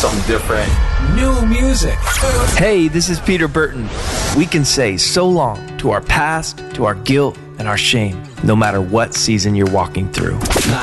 something different. New music. Hey, this is Peter Burton. We can say so long to our past, to our guilt, and our shame, no matter what season you're walking through.